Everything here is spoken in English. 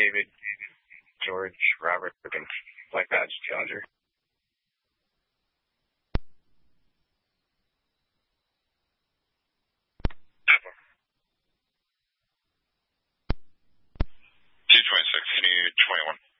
David, George, Robert, and Black Badge, Challenger. Apple. 226, can you 21?